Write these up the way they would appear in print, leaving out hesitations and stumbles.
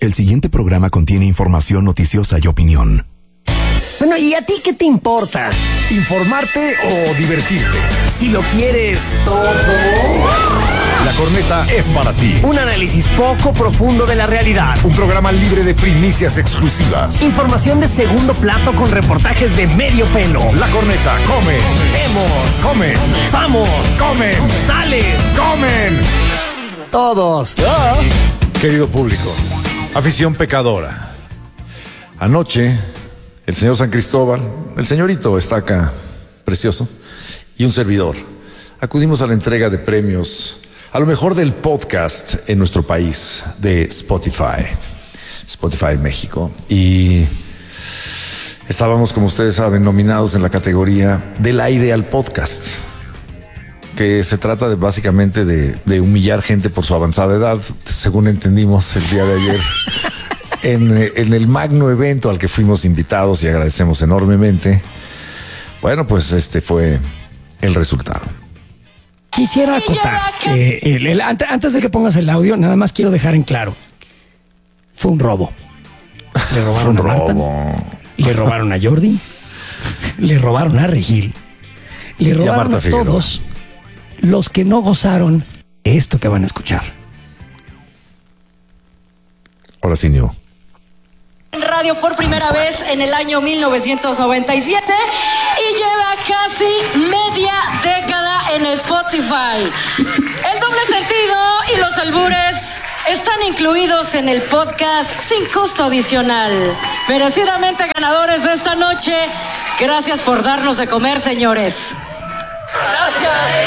El siguiente programa contiene información noticiosa y opinión. Bueno, ¿y a ti qué te importa? ¿Informarte o divertirte? Si lo quieres todo. La Corneta es para ti. Un análisis poco profundo de la realidad. Un programa libre de primicias exclusivas. Información de segundo plato con reportajes de medio pelo. La Corneta come. Vemos. Comen. Vamos. Comen. Sales. Comen. Todos. Querido público, afición pecadora. Anoche, el señor San Cristóbal, el señorito está acá, precioso, y un servidor. Acudimos a la entrega de premios a lo mejor del podcast en nuestro país, de Spotify México. Y estábamos, como ustedes saben, nominados en la categoría del aire al podcast, que se trata de básicamente de humillar gente por su avanzada edad, según entendimos el día de ayer. En el magno evento al que fuimos invitados y agradecemos enormemente. Bueno, pues este fue el resultado. Quisiera acotar, antes de que pongas el audio, nada más quiero dejar en claro. Fue un robo. Le robaron a Marta, le robaron a Jordi, le robaron a Regil, le robaron a todos los que no gozaron de esto que van a escuchar. Ahora sí, Nio. En radio por primera vez en el año 1997 y lleva casi media década en Spotify. El doble sentido y los albures están incluidos en el podcast sin costo adicional. Merecidamente ganadores de esta noche. Gracias por darnos de comer, señores. Gracias.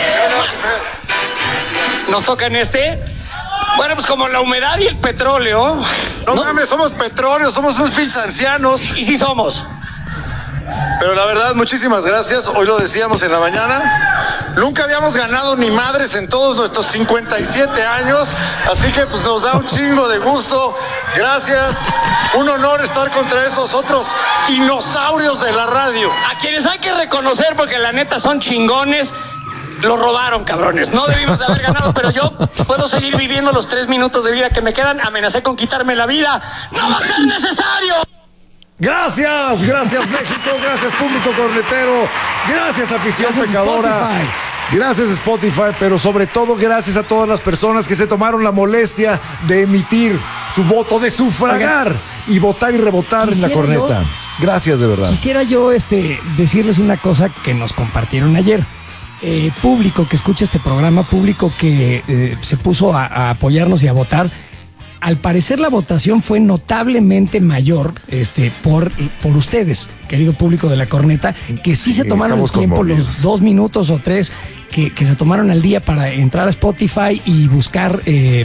Nos toca en este. Bueno, pues como la humedad y el petróleo. No mames, somos petróleo, somos unos pinches ancianos. Y sí somos. Pero la verdad, muchísimas gracias. Hoy lo decíamos en la mañana. Nunca habíamos ganado ni madres en todos nuestros 57 años. Así que pues nos da un chingo de gusto. Gracias. Un honor estar contra esos otros dinosaurios de la radio. A quienes hay que reconocer porque la neta son chingones. Lo robaron, cabrones. No debimos haber ganado, pero yo puedo seguir viviendo los 3 minutos de vida que me quedan. Amenacé con quitarme la vida. ¡No va a ser necesario! Gracias México, gracias público cornetero, gracias afición Gracias, pecadora. Spotify. Gracias Spotify, pero sobre todo gracias a todas las personas que se tomaron la molestia de emitir su voto, de sufragar y votar y rebotar en la corneta. Gracias de verdad. Quisiera yo decirles una cosa que nos compartieron ayer. Público que escucha este programa, público que se puso a apoyarnos y a votar. Al parecer la votación fue notablemente mayor por ustedes, querido público de la corneta, que sí se tomaron el tiempo, los 2 minutos o 3 que se tomaron al día para entrar a Spotify y buscar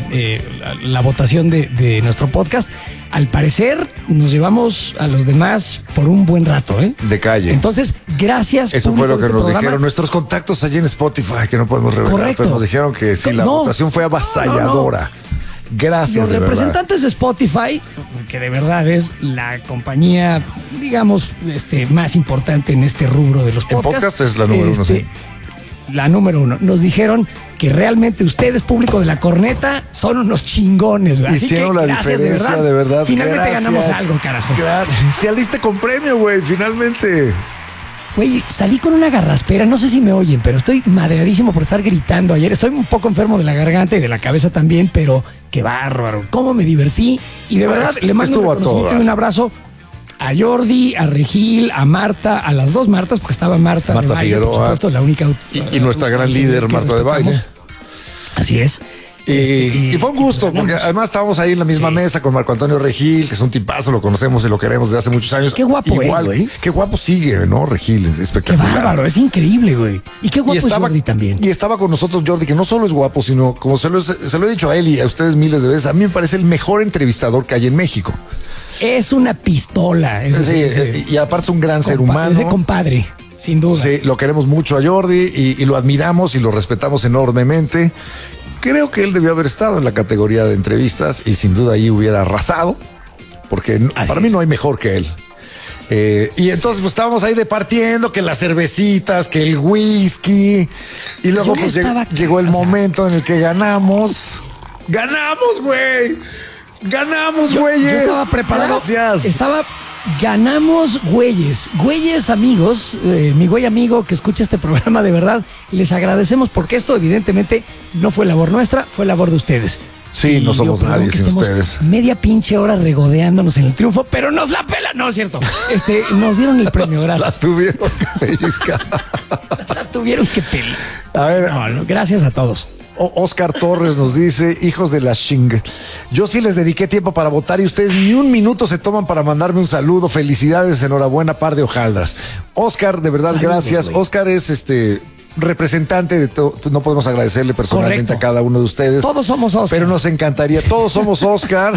la votación de nuestro podcast. Al parecer nos llevamos a los demás por un buen rato, ¿eh? De calle. Entonces, gracias. Eso fue lo que nos programa. dijeron nuestros contactos allí en Spotify, que no podemos revelar. Correcto. Pero nos dijeron que sí, la votación fue avasalladora. Gracias, Los representantes de Spotify, que de verdad es la compañía, digamos, más importante en este rubro de los podcasts. En podcast es la número 1, sí. La número 1. Nos dijeron que realmente ustedes, público de la corneta, son unos chingones. ¿Verdad? Hicieron la diferencia, de verdad. Finalmente gracias. ganamos algo, carajo. Gracias. Saliste con premio, güey, finalmente. Güey, salí con una garraspera, no sé si me oyen, pero estoy madreadísimo por estar gritando ayer. Estoy un poco enfermo de la garganta y de la cabeza también, pero qué bárbaro. Cómo me divertí. Y de verdad, le mando un reconocimiento y un abrazo a Jordi, a Regil, a Marta, a las 2 Martas, porque estaba Marta de baile, Figueroa, por supuesto, la única. Y nuestra gran líder, Marta de baile. Así es. Y fue un gusto, porque además estábamos ahí en la misma mesa con Marco Antonio Regil, que es un tipazo, lo conocemos y lo queremos desde hace muchos años. Qué guapo es, güey. Qué guapo sigue, ¿no? Regil, es Qué espectacular. bárbaro, es increíble, güey. Y qué guapo es Jordi también. Y estaba con nosotros Jordi, que no solo es guapo, sino, como se lo he dicho a él y a ustedes miles de veces, a mí me parece el mejor entrevistador que hay en México. Es una pistola. Y aparte es un gran ser humano. Ese compadre, sin duda. Sí, lo queremos mucho a Jordi y lo admiramos y lo respetamos enormemente. Creo que él debió haber estado en la categoría de entrevistas y sin duda ahí hubiera arrasado, porque para mí no hay mejor que él. Y entonces pues estábamos ahí departiendo que las cervecitas, que el whisky, y luego pues llegó el momento en el que ganamos. ¡Ganamos, güey! ¡Ganamos, Yo güeyes! estaba preparado. Gracias. Ganamos, güeyes. Güeyes, amigos, mi güey amigo que escucha este programa, de verdad, les agradecemos porque esto evidentemente no fue labor nuestra, fue labor de ustedes. Sí, Y no somos perdón nadie que sin estemos ustedes. media pinche hora regodeándonos en el triunfo, pero nos la pela. No, es cierto. Nos dieron el premio, La gracias. tuvieron que pellizcar. La tuvieron que pelar. A ver, No, gracias a todos. Oscar Torres nos dice, hijos de la ching. Yo sí les dediqué tiempo para votar y ustedes ni un minuto se toman para mandarme un saludo. Felicidades, enhorabuena, par de hojaldras. Oscar, de verdad, Saludos, gracias. güey. Oscar es representante de todo. No podemos agradecerle personalmente Correcto. a cada uno de ustedes. Todos somos Oscar. Pero nos encantaría. Todos somos Oscar.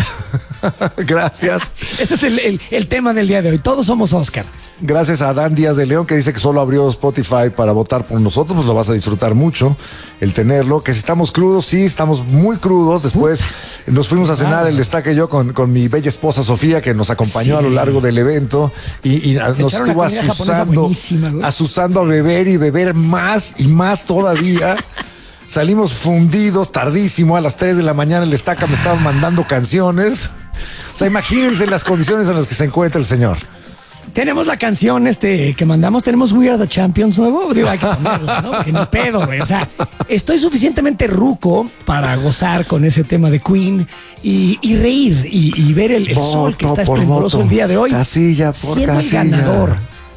Gracias. Ese es el tema del día de hoy. Todos somos Oscar. Gracias a Dan Díaz de León, que dice que solo abrió Spotify para votar por nosotros. Pues lo vas a disfrutar mucho el tenerlo. Que si estamos crudos, sí, estamos muy crudos. Después nos fuimos a cenar el Destaque y yo con mi bella esposa Sofía, que nos acompañó Sí. a lo largo del evento y nos Echaron estuvo una comida japonesa buenísima, güey. asusando a beber y beber más y más todavía. Salimos fundidos tardísimo, a las 3 de la mañana el Destaca me estaba mandando canciones. O sea, imagínense las condiciones en las que se encuentra el señor. Tenemos la canción que mandamos, tenemos We Are the Champions nuevo. Digo, hay que ponerla, ¿no? Que ni pedo, güey. O sea, estoy suficientemente ruco para gozar con ese tema de Queen y reír y ver el sol que Voto está por esplendoroso voto. el día de hoy. Casilla por siendo casilla. el ganador.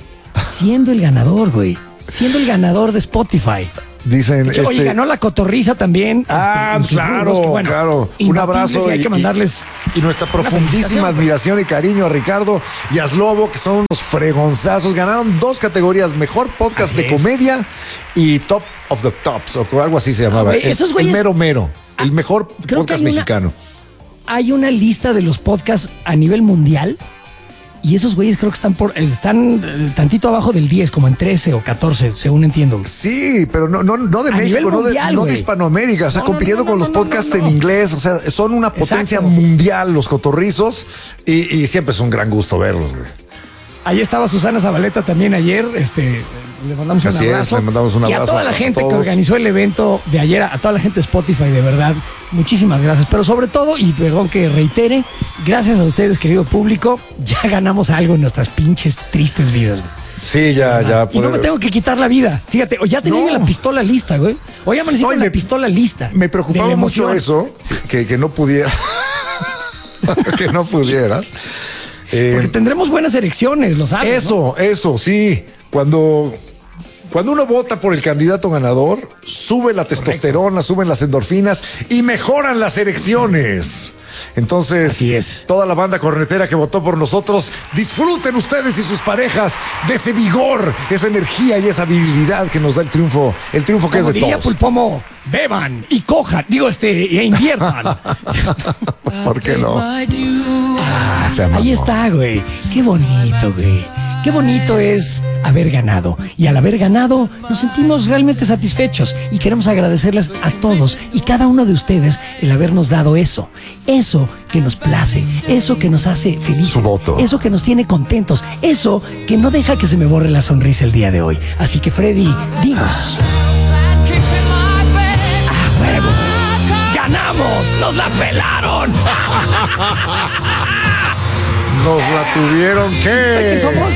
Siendo el ganador, güey. Siendo el ganador de Spotify. Dicen, Oye, ganó la cotorriza también. en sus claro, rubros, que, bueno, claro. Un imbatibles, abrazo y hay que mandarles y nuestra profundísima felicitación. admiración y cariño a Ricardo y a Slobo, que son unos fregonzazos. Ganaron 2 categorías: mejor podcast Así de es. comedia y Top of the Tops, o algo así se llamaba. güey, esos güeyes- el mero mero, el mejor creo que podcast hay una- mexicano. Hay una lista de los podcasts a nivel mundial y esos güeyes creo que están tantito abajo del 10, como en 13 o 14, según entiendo. Sí, pero no de A nivel México, mundial, no de güey. Hispanoamérica, o sea, No, compitiendo no, con los no, podcasts no. en inglés, o sea, son una potencia Exacto. mundial los cotorrizos y siempre es un gran gusto verlos, güey. Ahí estaba Susana Zabaleta también ayer, le mandamos un Así es, abrazo. le mandamos un Y a abrazo toda la a gente que todos. organizó el evento de ayer, a toda la gente de Spotify, de verdad, muchísimas gracias. Pero sobre todo, y perdón que reitere, gracias a ustedes, querido público, ya ganamos algo en nuestras pinches tristes vidas, güey. Sí, ya. Y no me tengo que quitar la vida. Fíjate, ya tenía No. la pistola lista, güey. Hoy amanecí No, y con la pistola lista. Me de preocupaba la mucho emoción. eso, que no pudiera. Que no pudieras. Porque tendremos buenas elecciones, lo sabes. ¿no? Eso, sí. Cuando uno vota por el candidato ganador, sube la testosterona, suben las endorfinas y mejoran las erecciones. Entonces, Así es. toda la banda cornetera que votó por nosotros, disfruten ustedes y sus parejas de ese vigor, esa energía y esa virilidad que nos da el triunfo que Como es de diría todos. Pulpomo, beban y cojan, e inviertan. ¿Por qué no? Se mamó. Ahí está, güey. Qué bonito, güey. Qué bonito es haber ganado. Y al haber ganado, nos sentimos realmente satisfechos. Y queremos agradecerles a todos y cada uno de ustedes el habernos dado eso. Eso que nos place. Eso que nos hace felices. Su voto. Eso que nos tiene contentos. Eso que no deja que se me borre la sonrisa el día de hoy. Así que, Freddy, dinos. ¡Ah, huevo! ¡Ganamos! ¡Nos la pelaron! Nos la tuvieron que. ¿Qué somos?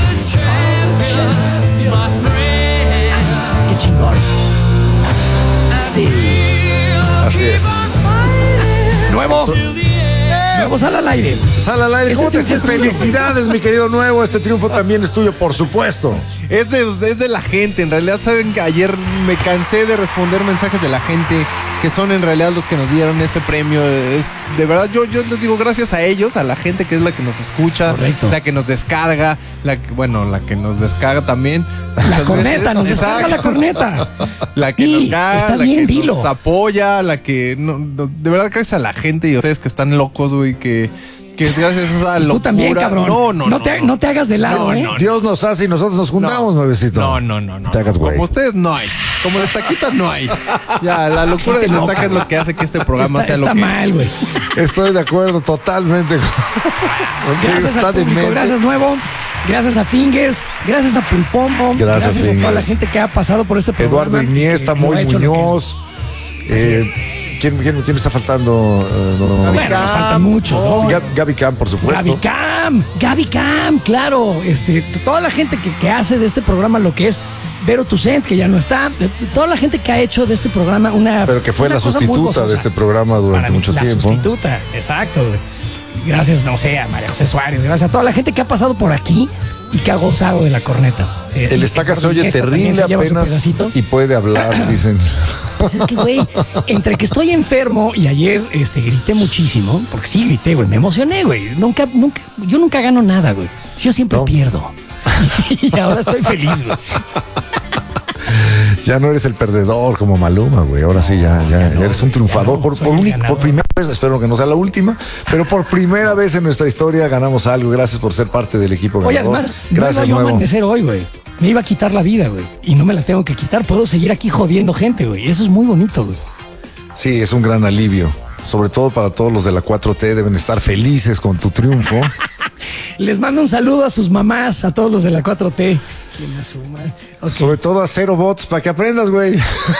¡Qué chingón! Sí. Así es. Nuevo. Nuevo sal al aire. Sal al aire. Este ¿Cómo te triunfo sientes? es tuyo, Felicidades, mi querido Nuevo. Este triunfo también es tuyo, por supuesto. Es de la gente. En realidad, saben que ayer me cansé de responder mensajes de la gente que son en realidad los que nos dieron este premio. Es de verdad, yo les digo gracias a ellos, a la gente que es la que nos escucha, Correcto. la que nos descarga, la que nos descarga también. La Muchas corneta, veces. nos descarga la Exacto. corneta. La que Y nos caga, está la bien, que dilo. nos apoya, la que de verdad gracias a la gente y a ustedes que están locos, güey, que es gracias a esa Tú locura. también, cabrón. No te hagas de lado, ¿eh? Dios nos hace y nosotros nos juntamos, nuevecito. No. Te hagas güey. Como ustedes no hay. Como el Estaquita no hay. Ya, la locura del Loca, Estaca es lo que hace que este programa sea lo Está que mal, es. güey. Estoy de acuerdo totalmente. Gracias Está al público, demente. gracias Nuevo, gracias a Fingers, gracias a Pulpombo, Gracias, a toda Fingers. la gente que ha pasado por este programa. Eduardo Iniesta, que lo ha Moy hecho lo que Muñoz. es. ¿Quién me está faltando? No. Bueno, nos faltan muchos, ¿no? Gaby Cam, por supuesto. Gaby Cam, claro. Toda la gente que hace de este programa lo que es Vero Tucent, que ya no está. Toda la gente que ha hecho de este programa una. Pero que fue una la cosa muy sustituta de gozosa. este programa durante mucho tiempo. La sustituta, exacto. Gracias, no sé, a María José Suárez, gracias a toda la gente que ha pasado por aquí y que ha gozado de la corneta. El Estaca se oye terrible se lleva su apenas pedacito. y puede hablar, dicen. Pues es que, güey, entre que estoy enfermo y ayer grité muchísimo, porque sí grité, güey, me emocioné, güey. Yo nunca gano nada, güey. Yo siempre pierdo. Y ahora estoy feliz, güey. Ya no eres el perdedor como Maluma, güey. Ahora sí, ya eres un triunfador. Por primera vez, espero que no sea la última, pero por primera vez en nuestra historia ganamos algo. Gracias por ser parte del equipo ganador. Oye, además, gracias, no iba yo a nuevo. amanecer hoy, güey. Me iba a quitar la vida, güey. Y no me la tengo que quitar. Puedo seguir aquí jodiendo gente, güey. Eso es muy bonito, güey. Sí, es un gran alivio. Sobre todo para todos los de la 4T. Deben estar felices con tu triunfo. Les mando un saludo a sus mamás, a todos los de la 4T. ¿Quién la suma? Okay. Sobre todo a Cero Bots, para que aprendas, güey.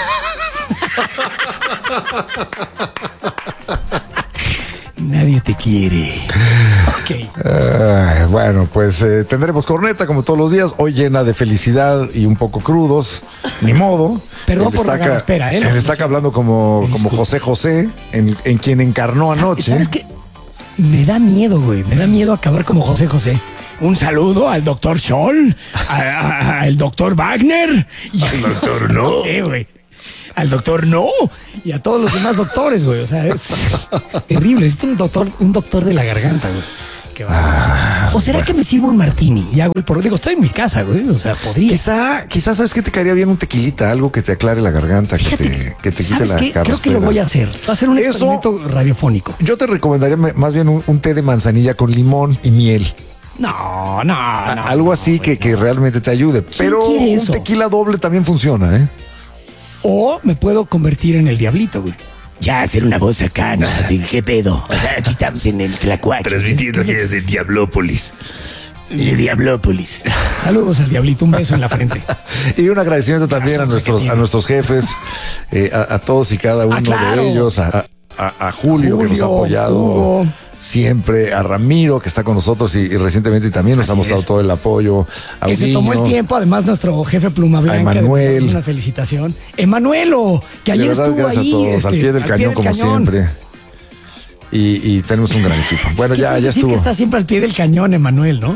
Nadie te quiere. Ok. Bueno, pues tendremos corneta como todos los días. Hoy llena de felicidad y un poco crudos. Ni modo. Perdón por la espera, ¿eh? Él está hablando como José, en quien encarnó anoche. ¿Sabes qué? Me da miedo, güey. Me da miedo acabar como José. Un saludo al doctor Scholl, al doctor Wagner. Y al doctor No. Güey. Al doctor No. Y a todos los demás doctores, güey. O sea, es terrible. Es un doctor de la garganta, güey. Qué ¿O será que me sirvo un martini y hago el porro? Digo, estoy en mi casa, güey. O sea, podría. Quizás sabes que te caería bien un tequilita, algo que te aclare la garganta, Fíjate, que te quite ¿sabes la qué? carraspera. Creo que lo voy a hacer. Va a ser un experimento radiofónico. Yo te recomendaría más bien un té de manzanilla con limón y miel. No. Algo así que realmente te ayude. Pero un tequila doble también funciona, ¿eh? O me puedo convertir en el diablito, güey. Ya hacer una voz acá, ¿no? Así, ¿qué pedo? O sea, aquí estamos en el Tlacuache. Transmitiendo aquí desde Diablópolis. De Diablópolis. Saludos al diablito, un beso en la frente. Y un agradecimiento también a nuestros jefes, a todos y cada uno de ellos, a Julio, que nos ha apoyado Hugo. siempre, a Ramiro, que está con nosotros y recientemente también nos ha mostrado todo el apoyo. A Que se Uriño, tomó el tiempo, además nuestro jefe Pluma Blanca. Emanuel. Una felicitación. Emanuelo, que ayer de verdad, estuvo gracias ahí. a todos, al pie del cañón como siempre. Y tenemos un gran equipo. Bueno, ya decir estuvo. que está siempre al pie del cañón, Emanuel, ¿no?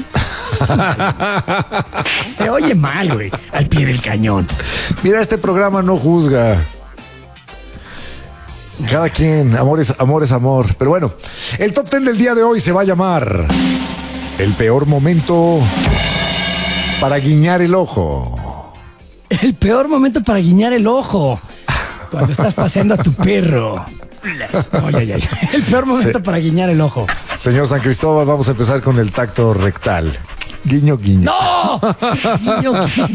Se oye mal, güey. Al pie del cañón. Mira, este programa no juzga. Cada quien, amor es amor. Pero bueno, el top 10 del día de hoy se va a llamar el peor momento para guiñar el ojo. El peor momento para guiñar el ojo. Cuando estás paseando a tu perro. Oye. El peor momento para guiñar el ojo. Señor San Cristóbal, vamos a empezar con el tacto rectal. Guiño, guiño. ¡No! Guiño.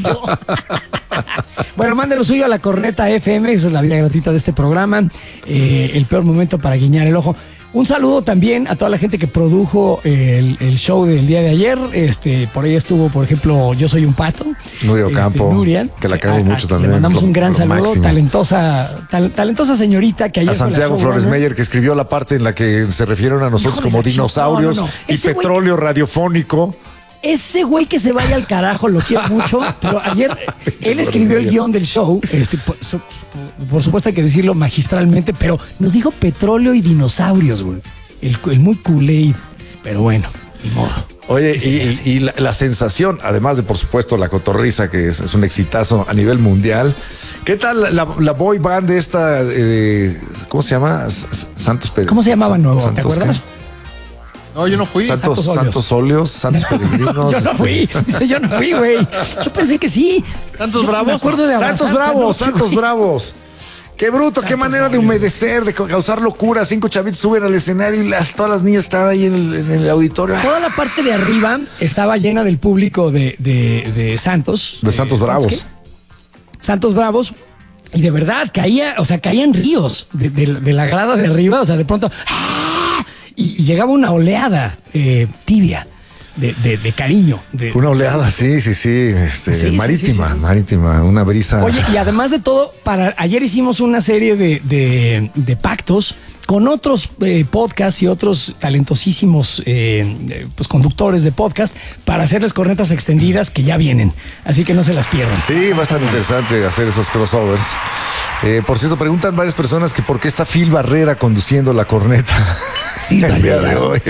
Bueno, mande lo suyo a la Corneta FM, esa es la vida gratuita de este programa. El peor momento para guiñar el ojo. Un saludo también a toda la gente que produjo el show del día de ayer. Por ahí estuvo, por ejemplo, Yo Soy un Pato. Nuria Ocampo, Nuria, que la queremos mucho también. Le mandamos un gran saludo. Máximo. Talentosa señorita que ayer A Santiago Flores Meyer, que escribió la parte en la que se refieren a nosotros Hijo de como la dinosaurios no. y Ese petróleo radiofónico. Ese güey que se vaya al carajo, lo quiero mucho, pero ayer él escribió el guión del show, por supuesto hay que decirlo magistralmente, pero nos dijo petróleo y dinosaurios, güey. El muy Kool-Aid, pero bueno, ni modo. Oye, y la sensación, además de, por supuesto, la cotorriza, que es un exitazo a nivel mundial. ¿Qué tal la boy band de esta, cómo se llama? Santos Pérez. ¿Cómo se llamaba nuevo? ¿Te Santos, acuerdas? ¿qué? No, yo no fui. Santos Óleos, Santos Peregrinos. Yo no fui, dice, yo no fui, güey. Yo pensé que sí. ¿Santos Yo Bravos? Me acuerdo de Santos abrazar Bravos, anoche, Santos güey. Bravos. Qué bruto, qué Santos manera de Óleos. humedecer, de causar locura. 5 chavitos suben al escenario y todas las niñas están ahí en el auditorio. Toda la parte de arriba estaba llena del público de Santos. De Santos Bravos. Santos Bravos. Y de verdad, caían ríos de la grada de arriba. O sea, de pronto. ¡ah! Y llegaba una oleada tibia. de cariño. Una oleada, sí, marítima, una brisa. Oye, y además de todo, ayer hicimos una serie de pactos con otros podcasts y otros talentosísimos pues conductores de podcast para hacerles cornetas extendidas que ya vienen. Así que no se las pierdan. Sí, va a estar interesante hacer esos crossovers. Por cierto, preguntan varias personas que por qué está Phil Barrera conduciendo la corneta el día de hoy.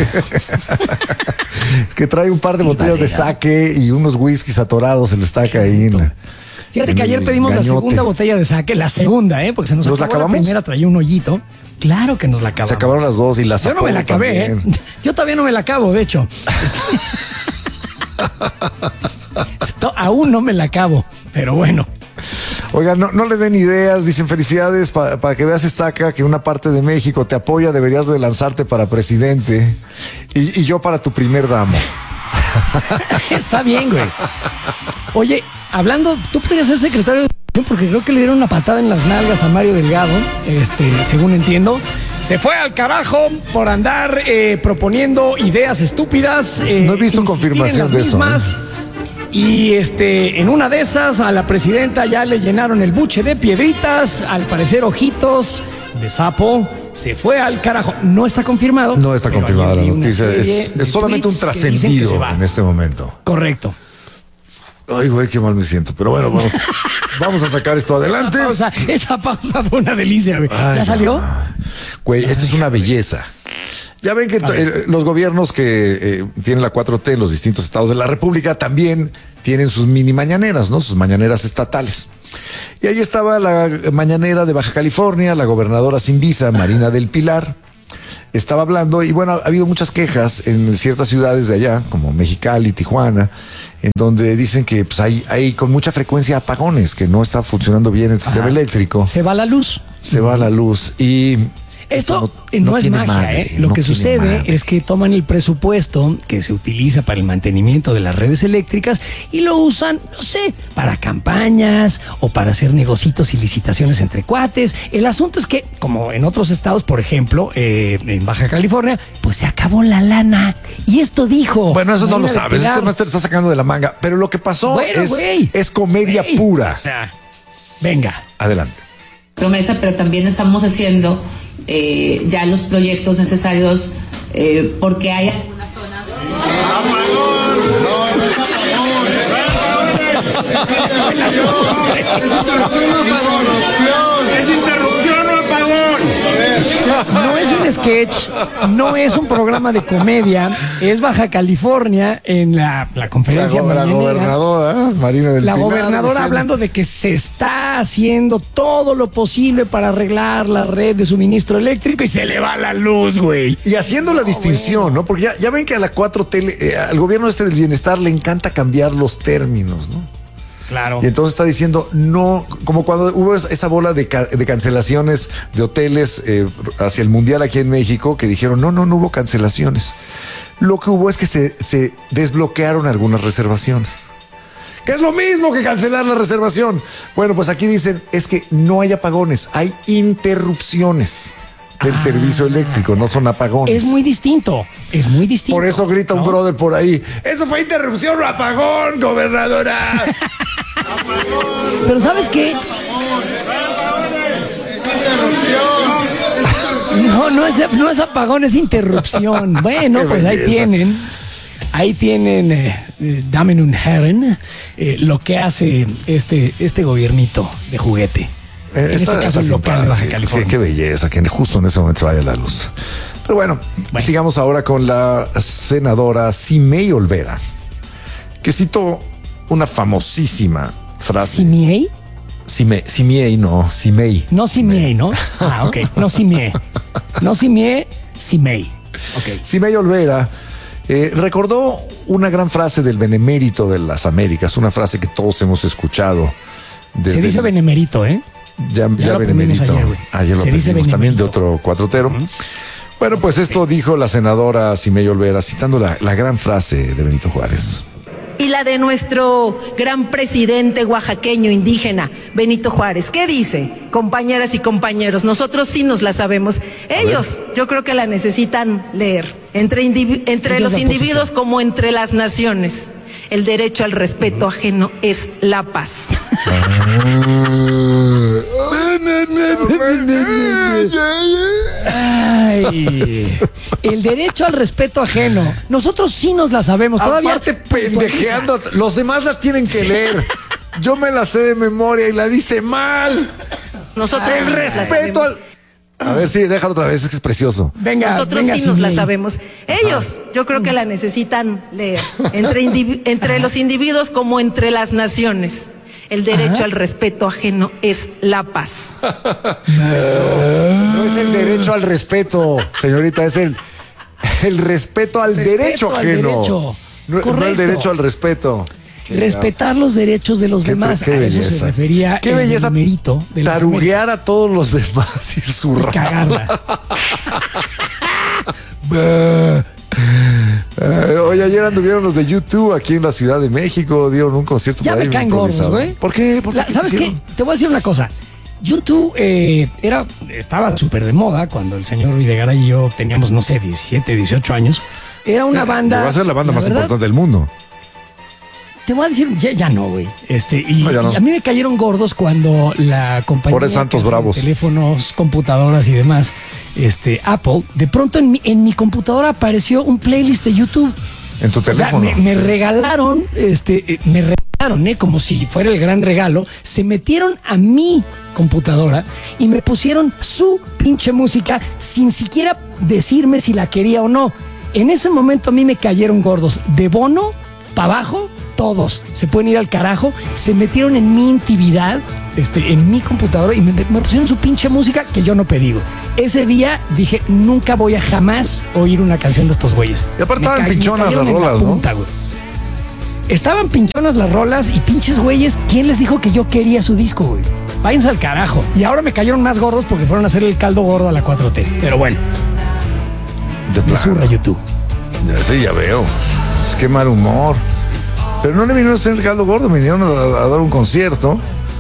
Es que trae un par de botellas de sake y unos whiskies atorados en la estaca ahí. Fíjate que ayer pedimos la segunda botella de sake, la segunda, porque se nos acabó la primera, traía un hoyito. Claro que nos la acabamos. Se acabaron las dos y las Yo no me la acabé, Yo todavía no me la acabo, de hecho. Aún no me la acabo, pero bueno. Oigan, no le den ideas, dicen felicidades para que veas estaca, que una parte de México te apoya, deberías de lanzarte para presidente y yo para tu primer damo. Está bien, güey. Oye, hablando, tú podrías ser secretario de Educación porque creo que le dieron una patada en las nalgas a Mario Delgado, según entiendo. Se fue al carajo por andar proponiendo ideas estúpidas. No he visto confirmación de eso. Y en una de esas a la presidenta ya le llenaron el buche de piedritas, al parecer ojitos de sapo. Se fue al carajo. No está confirmado. No está confirmada la noticia. Es solamente un trascendido en este momento. Correcto. Ay, güey, qué mal me siento. Pero bueno, vamos a sacar esto adelante. Esa pausa fue una delicia, güey. ¿Ya salió? Güey, esto es una belleza. Ya ven que los gobiernos que tienen la 4T en los distintos estados de la República también tienen sus mini mañaneras, ¿no? Sus mañaneras estatales. Y ahí estaba la mañanera de Baja California, la gobernadora sin visa, Marina del Pilar. Estaba hablando y bueno, ha habido muchas quejas en ciertas ciudades de allá, como Mexicali, Tijuana, en donde dicen que pues, hay con mucha frecuencia apagones, que no está funcionando bien el sistema eléctrico. Se va la luz. Y esto no es magia, madre, Lo que sucede es que toman el presupuesto que se utiliza para el mantenimiento de las redes eléctricas y lo usan, no sé, para campañas o para hacer negocitos y licitaciones entre cuates. El asunto es que, como en otros estados, por ejemplo, en Baja California, pues se acabó la lana. Y esto dijo. Bueno, eso no lo sabes. Este máster está sacando de la manga. Pero lo que pasó es comedia pura. O sea, venga. Adelante. Promesa, pero también estamos haciendo ya los proyectos necesarios porque hay algunas zonas. ¿Es interrupción o apagón? No es un sketch, no es un programa de comedia, es Baja California en la conferencia la gobernadora Marina del Pilar. La gobernadora hablando de que se está haciendo todo lo posible para arreglar la red de suministro eléctrico y se le va la luz, güey. Y haciendo la distinción, ¿no? Porque ya ven que a la 4T, al gobierno del bienestar le encanta cambiar los términos, ¿no? Claro. Y entonces está diciendo, no, como cuando hubo esa bola de cancelaciones de hoteles hacia el Mundial aquí en México, que dijeron, no hubo cancelaciones. Lo que hubo es que se desbloquearon algunas reservaciones. Que es lo mismo que cancelar la reservación. Bueno, pues aquí dicen, es que no hay apagones, hay interrupciones del servicio eléctrico, no son apagones. Es muy distinto. Por eso grita un brother por ahí, eso fue interrupción o apagón, gobernadora. Pero ¿sabes qué? No es apagón, es interrupción. Bueno, pues ahí tienen Damen und Herren, lo que hace este gobiernito de juguete. En este caso local de Baja California. Qué belleza, que justo en ese momento se vaya la luz. Pero bueno, sigamos ahora con la senadora Simei Olvera, que citó una famosísima frase. ¿Simiei? Simei, no, Simei. No Simiei, ¿no? Ah, ok. No Simiei. No Simiei, Simei. Okay. Simei Olvera recordó una gran frase del benemérito de las Américas, una frase que todos hemos escuchado. Se dice benemérito, ¿eh? Ya benemérito. Ayer lo aprendimos también de otro cuatrotero. Bueno, pues esto dijo la senadora Simei Olvera, citando la gran frase de Benito Juárez. Y la de nuestro gran presidente oaxaqueño indígena, Benito Juárez. ¿Qué dice? Compañeras y compañeros, nosotros sí nos la sabemos. Ellos, yo creo que la necesitan leer. entre los individuos como entre las naciones. El derecho al respeto ajeno es la paz. Ay, el derecho al respeto ajeno. Nosotros sí nos la sabemos. Todavía aparte pendejeando, los demás la tienen que leer. Yo me la sé de memoria y la dice mal. Nosotros el respeto al... A ver, sí, déjalo otra vez, es que es precioso. Venga, nosotros sí nos la sabemos. Ellos, yo creo que la necesitan leer. Entre los individuos como entre las naciones. El derecho al respeto ajeno es la paz. No es el derecho al respeto, señorita, es el respeto al derecho ajeno. No el derecho al respeto. Respetar los derechos de los demás. Qué belleza. Eso se refería. Qué belleza. Mérito de taruguear a todos los demás y zurrar. Cagarla. Oye, ayer anduvieron los de YouTube aquí en la Ciudad de México, dieron un concierto. Ya me caen gordos, güey. ¿Por qué? ¿Sabes qué? Te voy a decir una cosa. YouTube estaba súper de moda cuando el señor Videgaray y yo teníamos, no sé, 17, 18 años. Era una banda. Va a ser la banda más importante del mundo. Te voy a decir, ya no, güey. Y no. a mí me cayeron gordos cuando la compañía Por Santos Bravos. Teléfonos, computadoras y demás, Apple, de pronto en mi computadora apareció un playlist de YouTube. En tu teléfono. O sea, me regalaron, como si fuera el gran regalo. Se metieron a mi computadora y me pusieron su pinche música sin siquiera decirme si la quería o no. En ese momento a mí me cayeron gordos. De Bono para abajo, todos se pueden ir al carajo. Se metieron en mi intimidad, en mi computadora y me pusieron su pinche música que yo no pedí. Ese día dije, nunca voy a jamás oír una canción de estos güeyes. Y aparte estaban pinchonas las rolas, punta, ¿no? Estaban pinchonas las rolas y pinches güeyes. ¿Quién les dijo que yo quería su disco, güey? Váyanse al carajo. Y ahora me cayeron más gordos porque fueron a hacer el caldo gordo a la 4T. Pero bueno. Me zurra YouTube. Sí, ya veo. Es que mal humor. Pero no le vinieron a hacer el caldo gordo, me vinieron a dar un concierto.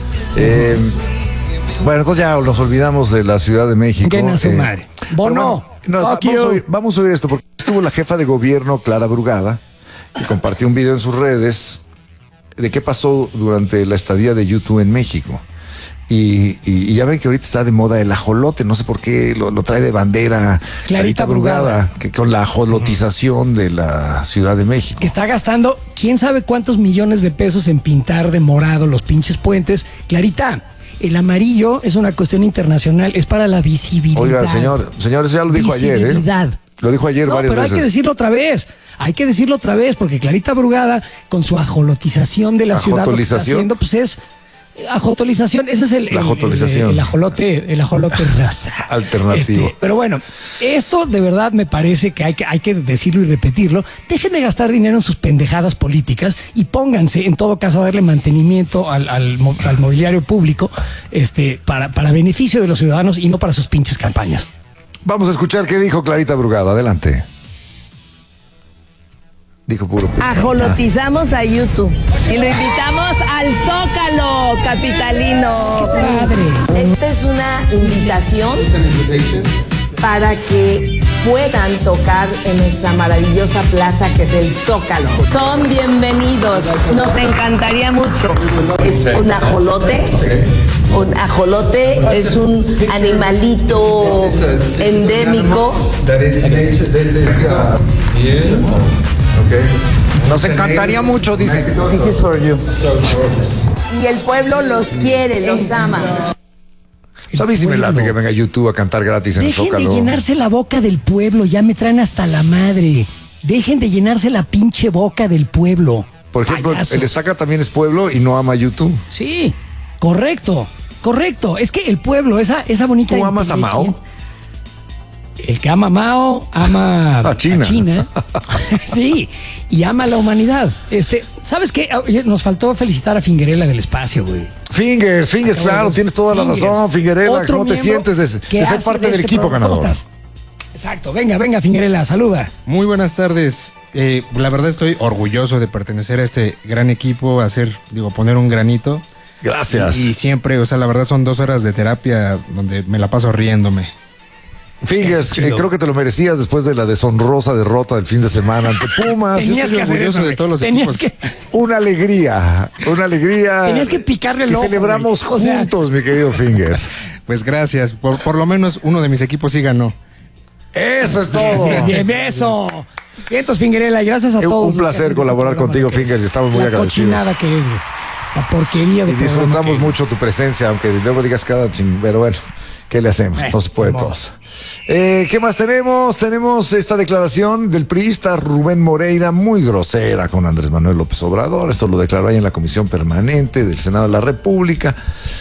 Bueno, entonces ya nos olvidamos de la Ciudad de México. ¿Quién es su madre? Bono. Vamos a oír esto, porque estuvo la jefa de gobierno, Clara Brugada, que compartió un video en sus redes de qué pasó durante la estadía de YouTube en México. Y ya ven que ahorita está de moda el ajolote, no sé por qué lo trae de bandera Clarita Brugada, que con la ajolotización de la Ciudad de México. Que está gastando quién sabe cuántos millones de pesos en pintar de morado los pinches puentes. Clarita, el amarillo es una cuestión internacional, es para la visibilidad. Oiga, señor, eso ya lo dijo ayer, Lo dijo ayer varias veces. Pero hay que decirlo otra vez, porque Clarita Brugada, con su ajolotización de la ciudad, lo que está haciendo, pues es ajotolización. Ese es el ajolote rosa. Alternativo. Pero bueno, esto de verdad me parece que hay que decirlo y repetirlo. Dejen de gastar dinero en sus pendejadas políticas y pónganse, en todo caso, a darle mantenimiento al mobiliario público, para beneficio de los ciudadanos y no para sus pinches campañas. Vamos a escuchar qué dijo Clarita Brugada. Adelante. Dijo puro. Ajolotizamos a YouTube y lo invitamos al Zócalo capitalino. Padre. Esta es una invitación para que puedan tocar en nuestra maravillosa plaza que es el Zócalo. Son bienvenidos. Nos encantaría mucho. Es un ajolote. Un ajolote es un animalito endémico. Nos encantaría mucho, dice. This is for you. Y el pueblo los quiere, los ama. A mí sí me late que venga YouTube a cantar gratis en el Zócalo. Dejen de llenarse la boca del pueblo, ya me traen hasta la madre. Dejen de llenarse la pinche boca del pueblo. Por ejemplo, payasos. el Estaca también es pueblo y no ama YouTube. Sí, correcto. Es que el pueblo, esa bonita... ¿Tú amas a Mao? El que ama a Mao, ama a China. Sí, y ama a la humanidad. ¿Sabes qué? Nos faltó felicitar a Fingerella del espacio, güey. Fingers, claro, tienes toda la razón, Fingerella. ¿Cómo te sientes de ser parte del equipo ganador? ¿Cómo estás? Exacto, venga, Fingerella, saluda. Muy buenas tardes. La verdad estoy orgulloso de pertenecer a este gran equipo, poner un granito. Gracias. Y siempre, la verdad son 2 horas de terapia donde me la paso riéndome. Fingers, creo que te lo merecías después de la deshonrosa derrota del fin de semana ante Pumas. Tenías que hacer eso, de todos los tenías equipos. Una alegría. Tenías que picarle el que ojo, celebramos güey. O sea, juntos, mi querido Fingers. Pues gracias. Por lo menos uno de mis equipos sí ganó. Eso es todo. Bien, beso. Vientos, Fingerela, y gracias a todos. Un placer colaborar contigo, Fingers, y estamos muy agradecidos. La cochinada que es, güey. La porquería de Y disfrutamos mucho tu presencia, aunque luego digas cada pero bueno, ¿qué le hacemos? No se puede todos. ¿Qué más tenemos? Tenemos esta declaración del priista Rubén Moreira, muy grosera con Andrés Manuel López Obrador. Esto lo declaró ahí en la Comisión Permanente del Senado de la República.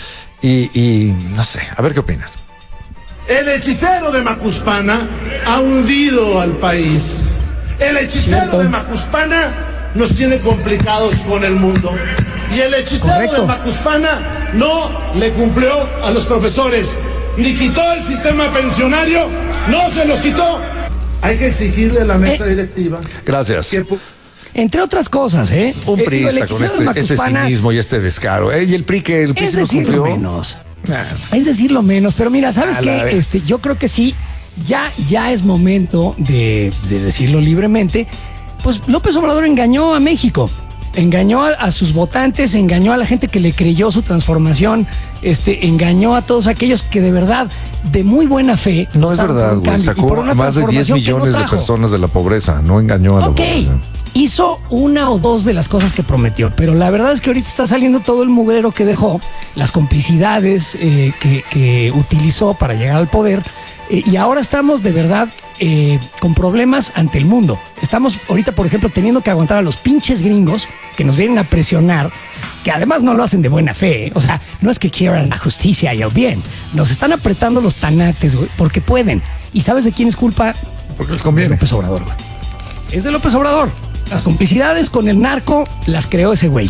Y no sé, a ver qué opinan. El hechicero de Macuspana ha hundido al país. El hechicero de Macuspana nos tiene complicados con el mundo. Y el hechicero de Macuspana no le cumplió a los profesores, ni quitó el sistema pensionario, no se los quitó. Hay que exigirle a la mesa directiva. Gracias. Entre otras cosas, ¿eh? Un priista con este cinismo y este descaro. Y el PRI que el PRI es se lo decir cumplió. lo menos. Es decir lo menos, pero mira, ¿sabes qué? Yo creo que sí, ya es momento de decirlo libremente. Pues López Obrador engañó a México. Engañó a sus votantes, engañó a la gente que le creyó su transformación, engañó a todos aquellos que de verdad, de muy buena fe. No es verdad, güey. Sacó a más de 10 millones de personas de la pobreza. No engañó a la pobreza. Hizo una o dos de las cosas que prometió, pero la verdad es que ahorita está saliendo todo el mugrero que dejó, las complicidades que utilizó para llegar al poder. Y ahora estamos de verdad con problemas ante el mundo. Estamos ahorita, por ejemplo, teniendo que aguantar a los pinches gringos que nos vienen a presionar, que además no lo hacen de buena fe, ¿eh? O sea, no es que quieran la justicia y el bien. Nos están apretando los tanates, güey, porque pueden. ¿Y sabes de quién es culpa? Porque les conviene. De López Obrador, güey. Es de López Obrador. Las complicidades con el narco las creó ese güey.